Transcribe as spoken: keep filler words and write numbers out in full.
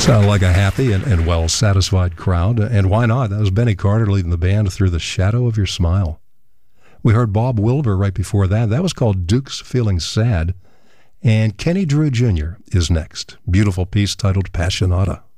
Sound like a happy and, and well-satisfied crowd. And why not? That was Benny Carter leading the band through the shadow of your smile. We heard Bob Wilber right before that. That was called Duke's Feeling Sad. And Kenny Drew Junior is next. Beautiful piece titled Passionata.